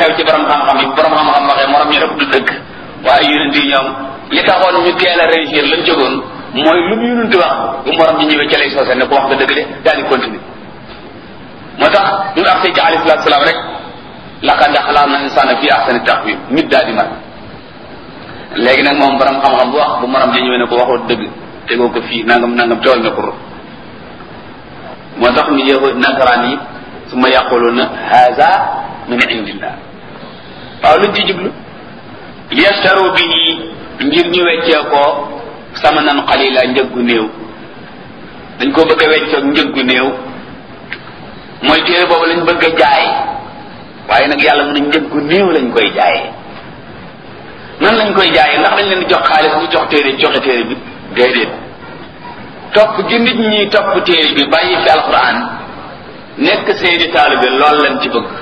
xew ci borom xam-xam yi borom xam-xam waxee morom ñu rek du dëgg waaye yonent yi ñoom li taxoon ñu teel a réussir lañ jógoon mooy lu mu yonent wax bu morom ñi ñëwee ca lay soose ne ko wax nga dëgg de daal di continuer moo tax ñu agsee ci alayhi salaatu salaam rek laqad xalaqna insaana fi ahsani taqwiim nit daal di mat léegi nag moom borom xam-xam bu wax bu morom ji ñëwee ne ko waxoo dëgg tegoo ko fii nangam tooñ nga ko moo tax ñu yëngu nasaraan yi su ma yaquluna haza min indillah waaw luñ ci jublu liyastaru bihi ngir ñu weccee ko samanan qalila njëggu néew dañ ko bëgg a weccoog njëggu néew mooy téere boobu lañ bëgg a jaay waaye nag yàlla mën a njëggu néew lañ koy jaayee nan lañ koy jaayee ndax dañ leen di jox xaalis ñu joxe téere bi déedéet topp gi nit ñi topp téere bi bàyyi fi alquran nekk seeni taalibe loolu lañ ci bëgg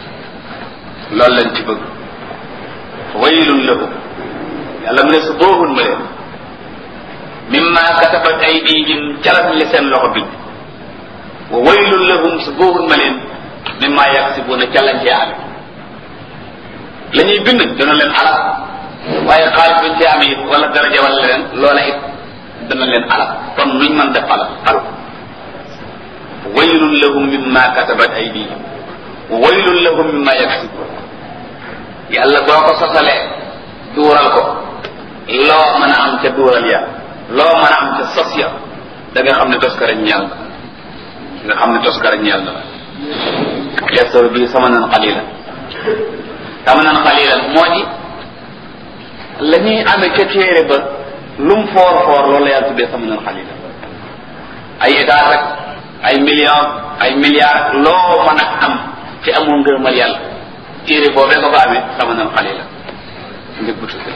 waylun lahum yàlla mu ne su boohun ma leen mimma katabat aydihim carat li seen loxo bi wa waylun lahum su boohun ma leen mimma yaksibuna ca lañ cee amee la ñuy bind dana leen alal waaye xaalis buñ ci amee it wala daraja wala leen loola it dana leen alal kon nuñ mën def alal waylun lahum mimma katabat aydihim wa waylun lahum mimma yaksibun yàlla boo ko sosalee duural ko loo mën a am ca duural ya loo mën a am ca sos ya da nga xam ne toskara ñeel la yastaru bi samanan qalilan moo di la ñuy amee ca téere ba lum foor loolu la yàlla tuddee samanan qalilan ay état rek ay millions ay milliards loo mën a am ci amoo ngërëmal yàlla téere boobee ko amee samanan qalilan njëg bu tuuti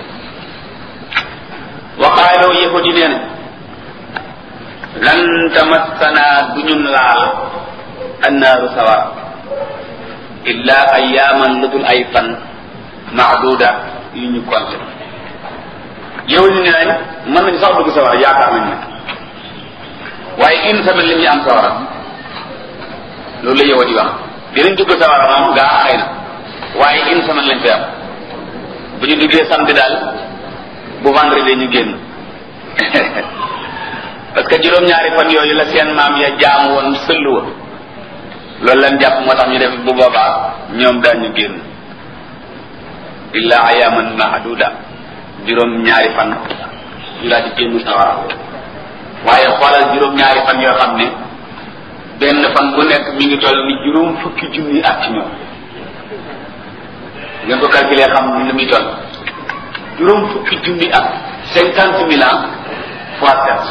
wa qaaloo yahudi nee na lan tamassana du ñun laal annaaru sawar illa ayaaman lu dul ay fan maaduda yu ñu compté yow ñu ne nañ mën nañu sax dugg sawar yaakaar nañ nag waaye une semaine la ñuy am sawara loolu la yow di wax dinañ dugg sawara moom gaa xëy na waaye une semaine lañ fi am bu ñu duggee samedi daal bu vendredi ñu génn parce que juróom-ñaari fan yooyu la seen maam ya jaamu woon sëllu wa loolu lañ jàpp moo tax ñu def bu boobaa ñoom daañu génn illa ayaman mahduda juróom-ñaari fan ñu daal di génn sawara waaye xoolal juróom-ñaari fan yoo xam ne benn fan bu nekk mi ngi toll ni juróom fukki junni at ci ñoom ngeen ko calculer xam ni muy toll juróom fukki junni at 50,000 ans fois 7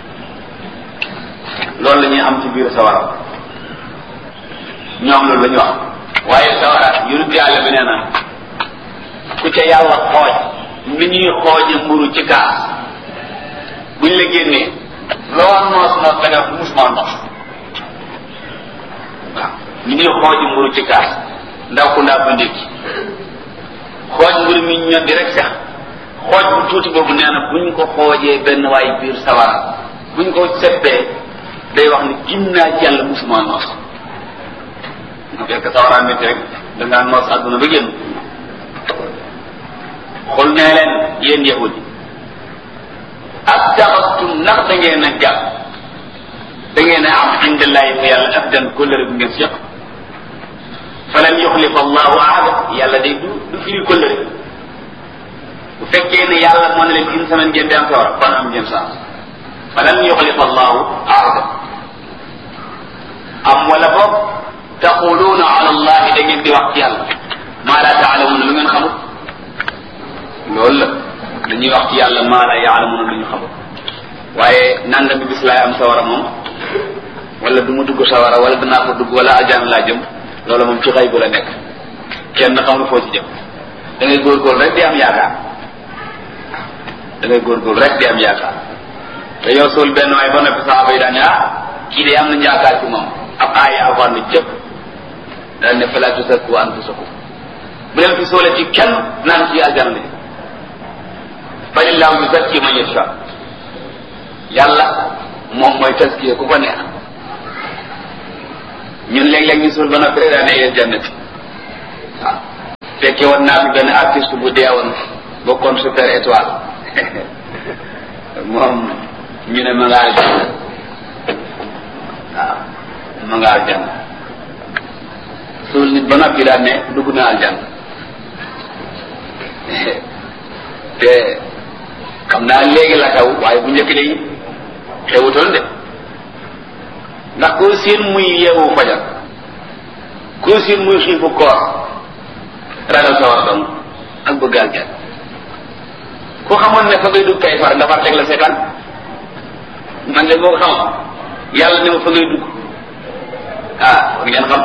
loolu la ñuy am ci biir sawara ñoom loolu la ñu wax waaye sawara yonent yàlla bi nee na ku ca yàlla xooj ni ñuy xooje mburu ci kaas buñ la génnee loo noos da nga musuma noos waaw ni ñuy xooje mburu ci kaas ndaw ku ndaa ba ndékki xooj mburu mi ñor di rek sax xooj bu tuuti boobu nee na buñ ko xoojee benn waay biir sawara buñ ko seppee day wax ni gim naa ci yàlla musuma noos nga fekk sawara métti rek dangaa noos àdduna ba génn xul nee leen yéen yahudi ak taxastum ndax da ngeen a jàpp da ngeen a am indallahi fa yàlla afdan kóllëre bu ngeen seq falan yuxlifa allahu ahada yàlla day du firi kóllëre bu fekkee ne yàlla moo ne leen une semaine ngeen di am sawara kon am ngeen chance falan yuxlifa allahu ahada am wala boog taquluuna ala allahi da ngeen di wax ci yàlla maa laa taalamuuna lu ngeen xamul loolu la dañuy wax ci yàlla maa laa yaalamuuna lu ñu xamul waaye nangami bis laay am sawara moom wala du ma dugg sawara wala danaa ko dugg wala aljana laa jëm loolu moom ci xay bu la nekk kenn xamul foo ci jëm da ngay góorgóorlu rek di am yaakaar te yow suul benn waay ba noppi saaba yi daan ne kii de am nañu yaakaar ci moom ab aaya alxuraan ni cëpp daan ne fala tusakku anfusakum bu leen fi soole ci kenn naan ci aljana la balillahu yuzakki man yasha yàlla moom mooy taskiya ku ko neex ñun léeg-léeg ñu suul ba noppi rek daan ne jannati waaw fekke woon naa fi benn artiste bu deewoon bokkoon Super Étoile moom ñu ne ma nga aljanna waaw ma nga aljanna suul nit ba noppi daal ne dugg na aljanna te xam naa léegi la xew waaye bu njëkk day xewutoon de ndax koo seen muy yeewu fajar koo seen muy xiifu koor ragal sawar dong ak bëgg aljanna ku xamoon ne fa ngay dugg kay far nga far teg la seetaan man de boo ko xamoon yàlla ne ma fa ngay dugg war ngeen xam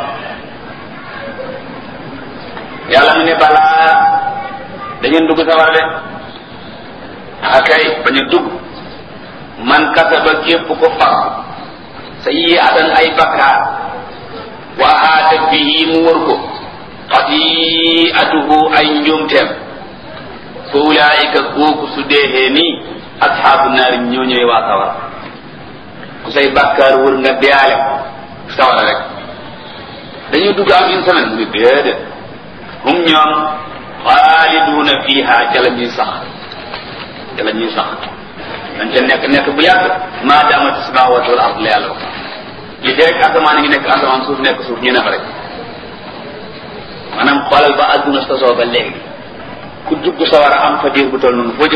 yàlla mu ne balaa da ngeen dugg sawar de kay bañ a dugg man kasaba képp ko far sayyi'atan ay bakkaar wa aata bihi mu wër ko xati'atuhu ay njuumteem fa ulaa'ika kooku su deexee nii ashaabu naari ñoo ñëwee waa sawara ku say bakkaar wër nga deyaale sawara rek dañuy dugg am une semaine mu ngi déedéet hum ñoom xaaliduuna fiiha ca la ñuy sax dañ ca nekk bu yàgg maa daamat samaawaatu wal ard la yàlla wax li fi rek asamaan ngi nekk asamaan suuf nekk suuf ñu ne fa rek maanaam xoolal ba àdduna sosoo ba léegi ku dugg sawara am fa diir bu toll noonu foo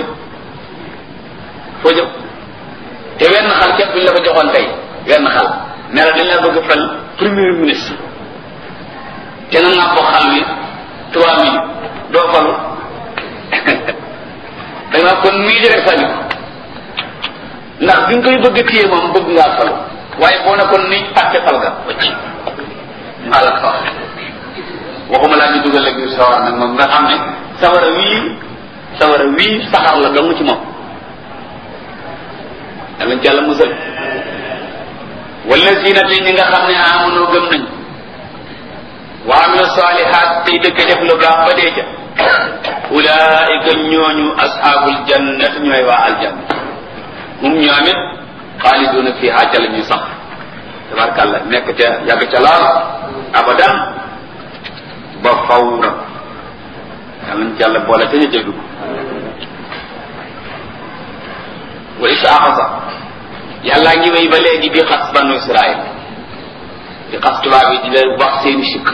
jëm te wenn xal képp buñ la ko joxoon tey wenn xal ne la dañ la bëgg fal premier ministre te nga naa ko xal wi 3000 doo falu da nga kon mii di rek sànni ndax bi nga koy bëgg a téye moom bëgg ngaa falu waaye boo ne kon ni pàtte fal ga wacci maa la ko waxuma laa ñu dugal la biir sawar nag moom nga xam ne sawara wii saxar la dong ci moom dalañ ci yàlla musal wallazina te ñi nga xam ne amunoo gëm nañ wa amilu salihat tey dëkk def lu baax ba dee ca ulaika ñooñu ashabul jannat ñooy waa aljanna hum ñoomit xaaliduna fiha ca la ñuy sax tabarkàlla nekk ca yàgg ca laal abadan ba fawra yàllañ ci yàlla boole ca ñu jëgg wa isa axasa yàllaa ngi wéy ba léegi di xas banu israil di xas tubaab yi di leen wax seeni sikk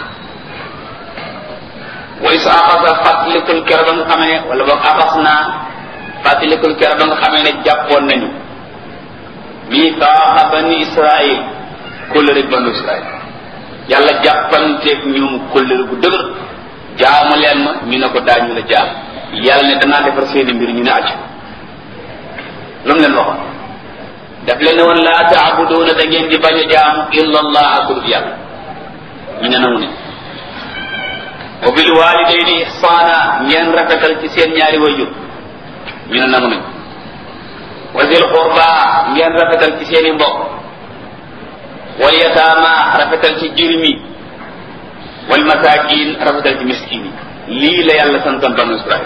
wa isa axasa fàttalikul kero ba nga xamee ne wala boog axas naa fàttalikul kero ba nga xamee ne jàppoon nañu mitaaqa bani israil kóllëre banu israil yàlla jàppanteeg ñoom kóllëre gu dëgër jaamu leen ma ñu ne ko daañu la jaam yàlla ne danaa defar seeni mbir ñu ne acc lu mu leen waxoon daf leen ne woon laa taabuduuna da ngeen di bañ a jaamu illa allah akul yàlla ñu ne nangu ne wa bil walidayni ihsaana ngeen rafetal ci seen ñaari wayjur ñu ne nangu nañ wa zil qurba ngeen rafetal ci seeni mbokk wal yataama rafetal ci jirmi wal masakin rafetal ci miskin yi lii la yàlla santoon banu Israil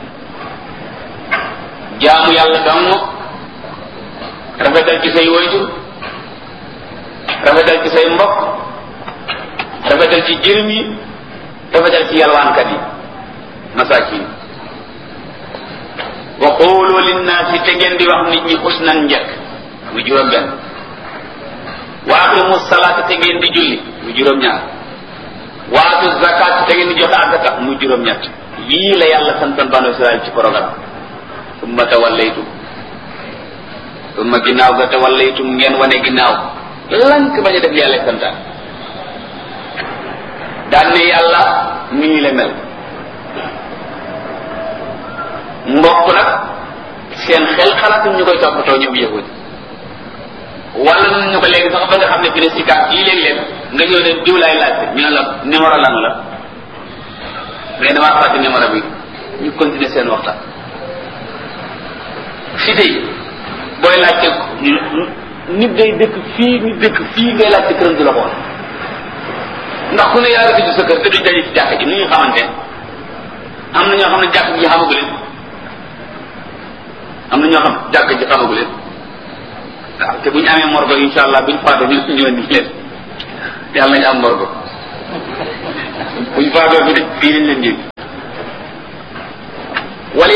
jaamu yàlla dong rafetal ci say wayjur rafetal ci say mbokk rafetal ci jirmi rafetal ci yalwaankat yi masakin wa qulu linnaasi te ngeen di wax nit ñi xusnan njëkk muy juróom benn wa aqimu salaata te ngeen di julli muy juróom ñaar wa atu zakat te ngeen di joxe azaka muy juróom ñett yii la yàlla santoon banu Israil ci programme summa tawallaytum summa ginnaaw ga tawallaytum ngeen wane ginnaaw lank bañ a def yàlla santaan daan ne yàlla nii la mel mbokk nag seen xel xalaatuñ ñu koy toppatoo ñoom yahudi wala ñu ko léegi sax ba nga xam ne fi ne si kaat yi léeg-léeg nga ñëw ne diw laay laajte ñu ne la numéro lan la mais damaa fàtte numéro bi ñu continuer seen waxtaan si tey booy laajte nit day dëkk fii ngay laajte këram du la xool ndax ku ne yaa ngi ci sa kër te duñ daje ci jàkk ji nu ñu xamante am na ñoo xam ne jàkk ji xamagu leen am na ñoo xam jàkk ji xamagu leen waaw te bu ñu amee morgo insha allah buñ faatoo ñu ñëw ni leen yàlla nañu am morgo buñ faatoo fi de fii lañ leen jël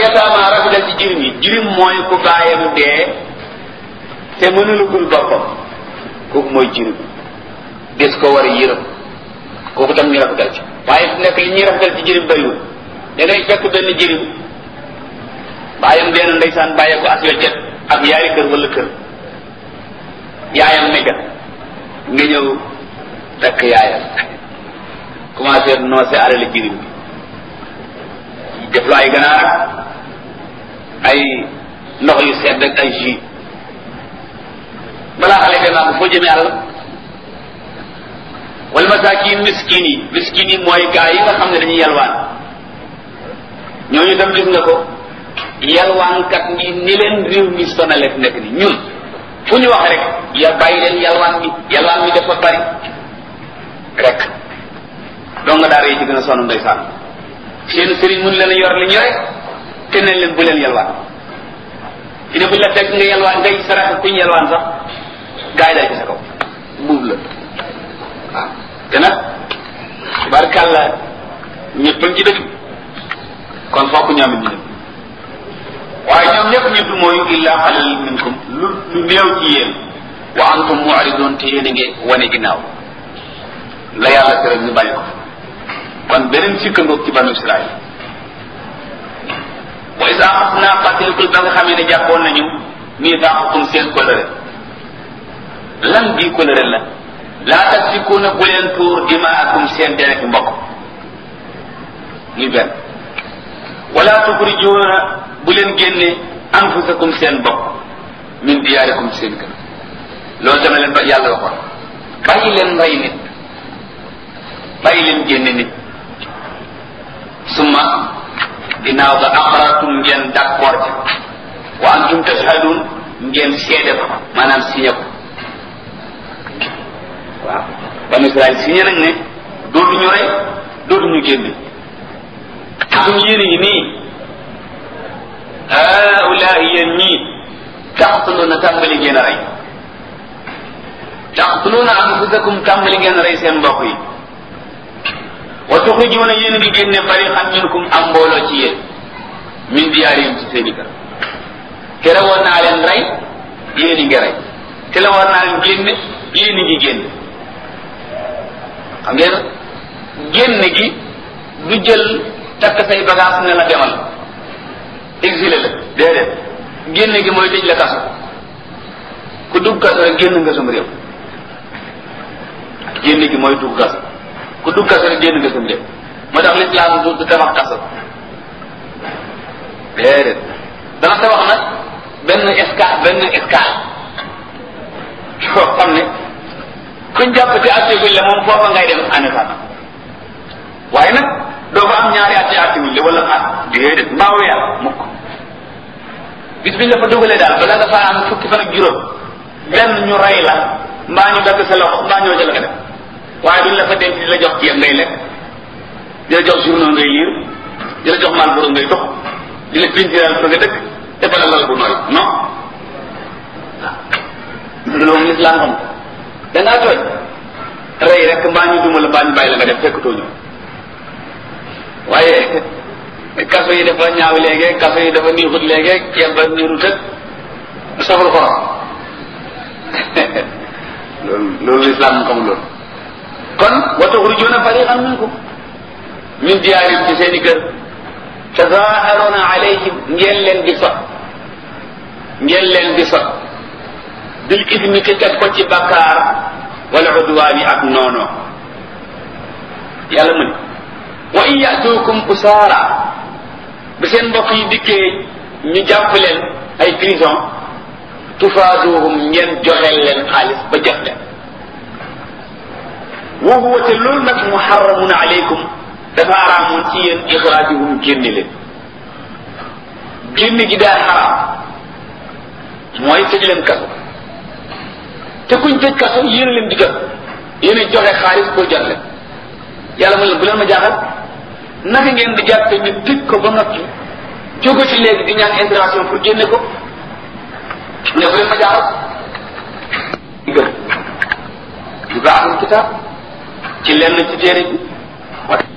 yataama rafetal ci jirim yi jirim mooy ku baayam dee te mënulugul boppam kooku mooy jirim des ko war a yërëm kooku tam ñu rafetal ci waaye fu nekk li ñuy rafetal ci jirim bëriwul da ngay fekk benn jirim baayam dee na ndeysaan bàyyee ko as weccet ak yaari kër wala kër yaayam ne nga ñëw dakk yaayam commencé noosé alali jirim bi def la ay ganaar ay ndox yu sedd ak ay jus balaa xale bi naa ko foo jëmee àll wal masaakin miskin yi mooy gaa yi nga xam ne dañuy yalwaan ñooñu tam gis nga ko yalwaankat ñi ni leen réew mi sonale fi nekk ni ñun fu ñu wax rek ya bàyyi leen yalwaan mi dafa bari rek doo nga daara yi ci gën a sonn ndeysaan seen sëriñ mun leen a yor li ñu rek te nañ leen bu leen yalwaan ci ne buñ la fekk nga yalwaan ngay sarax kuñ yalwaan sax gaa yi day ci sa kaw buub la waaw te nag barkàlla ñëpp ci dëgg kon fokk ñoom it ñu dem waaye ñoom ñëpp ñëpp mooy illa xalal minkum lu néew ci yéen wa antum mu'ridun te yéen a ngi wane ginnaaw la yàlla tere ñu bàyyi ko kon beneen sikkandoog ci banu Israël wa isa axadnaa fàttalikul ba nga xamee ne jàppoon nañu miisaaqakum seen kóllëre lan bii kóllëre la laa tasfikuuna bu leen tuur dimaakum seen dereti mbokk muy benn wala tuxrijuuna bu leen génne anfusakum seen bopp min diyaarikum seen kër loolu dama leen ba yàlla waxoon bàyyi leen rey nit bàyyi leen génne nit summa ginnaaw ba aqrartum ngeen d'accord ca wa antum tashhadun ngeen seede ko maanaam signé ko waaw banu Israël signé nag ne dootuñu rey dootuñu génne suñu yéene yi nii haulahi yéen ñii taqtuluuna tàmbali ngeen a rey taqtuluuna anfusakum tàmbali ngeen a rey seen mbokk yi wa tuxrijuuna yéen ngi génne fariqan minkum am mbooloo ci yéen min diyaarihim ci seeni kër tere woon naa leen rey yéen ngi rey te la war naa leen génne yéen ngi génne xam ngeen génn gi du jël takk say bagage ne la demal exilé la déedéet génn gi mooy tëj la kaso ku dugg kaso rek génn nga sam réew génn gi mooy dugg kaso ku dugg kaso rek génn nga sam réew moo tax lislaam du tabax kaso déedéet dana tabax nag benn escale yoo xam ne kuñ jàpp te atteguñ la moom foofa ngay dem anefana waaye nag doo fa am ñaari atteguñ la wala déedéet mbaaw yàlla mukk bis biñ la fa dugalee daal bala nga fa am fukki fan ak juróom benn ñu rey la mbaa ñu dagg sa loxo mbaa ñoo jël nga def waaye duñ la fa denc di la jox ceeb ngay lekk di la jox journaux ngay liir di la jox Marlboro ngay dox di la pintiral fa nga dëkk defal la lal bu nooy non loolu moom lislaam xam dangaa tooñ rey rek mbaa ñu duma la mbaa ñu bàyyi la nga def fekk tooñu waaye kaso yi dafa ñaaw léegi kaso yi dafa niixut léegi ceeb ba niirut ak saful xorom loolu lislaam mu xamul loolu kon wa tuxrijuuna fariqan minkum min diyaarihim ci seeni kër tazaaharuuna alayhim ngeen leen di sot bil ismi te teg ko ci bakkaar wala udwaani ak noono yàlla mu ne wa in yatuukum usaara bi seen mbokk yi dikkee ñu jàpp leen ay prison tufaaduhum ngeen joxeel leen xaalis ba jox leen wa huwa te loolu nag muharramun alaykum dafa araamoon ci yéen ixraajuhum génne leen génne gi daal xaraam mooy tëj leen kaso te kuñ tëj kaso yéen leen di jot yéen a joxe xaalis pour jot leen yàlla mu leen bu leen ma jaaxal naka ngeen di jàppe ñu tëj ko ba noppi jóge ci léegi di ñaan intervention pour génne ko ne bu leen ma jaaxal gëm di baaxul kitaab ci lenn ci téere bi